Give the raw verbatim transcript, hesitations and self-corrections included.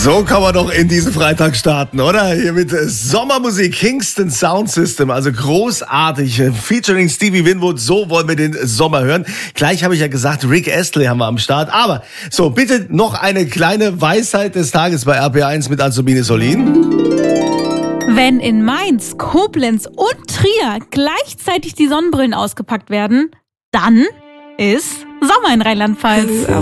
So kann man doch in diesen Freitag starten, oder? Hier mit Sommermusik, Kingston Sound System, also großartig, featuring Stevie Winwood, so wollen wir den Sommer hören. Gleich habe ich ja gesagt, Rick Astley haben wir am Start, aber so, bitte noch eine kleine Weisheit des Tages bei R P eins mit Azubine Solin. Wenn in Mainz, Koblenz und Trier gleichzeitig die Sonnenbrillen ausgepackt werden, dann ist Sommer in Rheinland-Pfalz.